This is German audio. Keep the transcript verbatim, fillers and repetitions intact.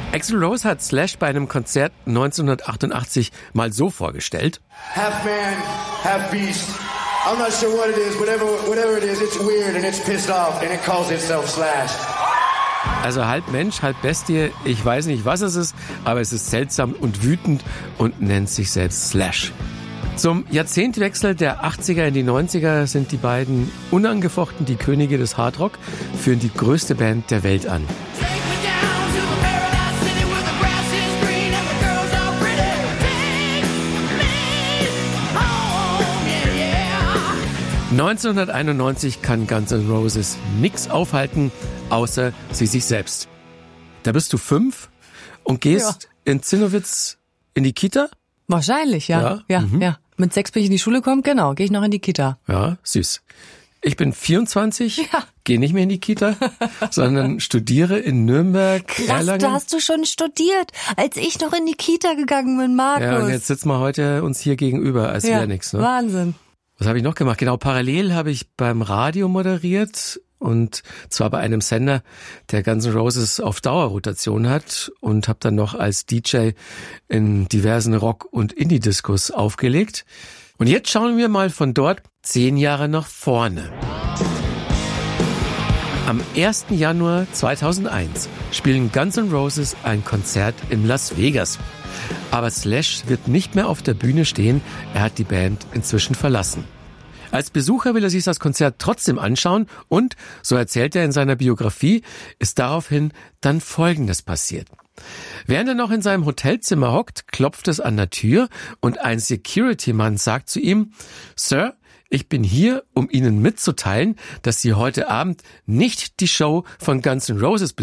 Axl Rose hat Slash bei einem Konzert neunzehnhundertachtundachtzig mal so vorgestellt. Half man, half beast. I'm not sure what it is, whatever, whatever it is, it's weird and it's pissed off and it calls itself Slash. Also halb Mensch, halb Bestie, ich weiß nicht, was es ist, aber es ist seltsam und wütend und nennt sich selbst Slash. Zum Jahrzehntwechsel der achtziger in die neunziger sind die beiden unangefochten die Könige des Hardrock, führen die größte Band der Welt an. neunzehnhunderteinundneunzig kann Guns N' Roses nix aufhalten, außer sie sich selbst. Da bist du fünf und gehst ja. in Zinnowitz in die Kita? Wahrscheinlich, ja. Ja, ja, mhm. ja. Mit sechs bin ich in die Schule gekommen, genau, gehe ich noch in die Kita. Ja, süß. Ich bin vierundzwanzig, ja. gehe nicht mehr in die Kita, sondern studiere in Nürnberg. Krass, Erlangen. Da hast du schon studiert, als ich noch in die Kita gegangen bin, Markus. Ja, und jetzt sitzen wir heute uns hier gegenüber, als ja, wäre nichts. Ne? Wahnsinn. Was habe ich noch gemacht? Genau, parallel habe ich beim Radio moderiert und zwar bei einem Sender, der Guns N' Roses auf Dauerrotation hat und habe dann noch als D J in diversen Rock- und Indie-Discos aufgelegt. Und jetzt schauen wir mal von dort zehn Jahre nach vorne. Am ersten Januar zweitausendeins spielen Guns N' Roses ein Konzert in Las Vegas. Aber Slash wird nicht mehr auf der Bühne stehen, er hat die Band inzwischen verlassen. Als Besucher will er sich das Konzert trotzdem anschauen und, so erzählt er in seiner Biografie, ist daraufhin dann Folgendes passiert. Während er noch in seinem Hotelzimmer hockt, klopft es an der Tür und ein Security-Mann sagt zu ihm, Sir, ich bin hier, um Ihnen mitzuteilen, dass Sie heute Abend nicht die Show von Guns N' Roses